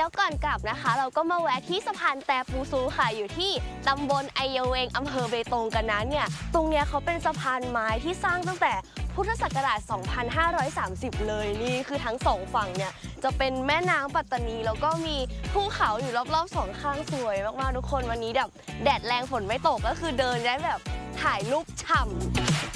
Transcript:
แล้วก่อนกลับนะคะเราก็มาแวะที่สะพานแตปูซูค่ะอยู่ที่ตำบลไอเยเวงอำเภอเบตงกันนะเนี่ยตรงเนี้ยเขาเป็นสะพานไม้ที่สร้างตั้งแต่พุทธศักราช 2530 เลยนี่คือทั้งสองฝั่งเนี่ยจะเป็นแม่น้ำปัตตานีแล้วก็มีภูเขาอยู่รอบๆสองข้างสวยมากๆทุกคนวันนี้แบบแดดแรงฝนไม่ตกก็คือเดินได้แบบถ่ายรูปฉ่ำ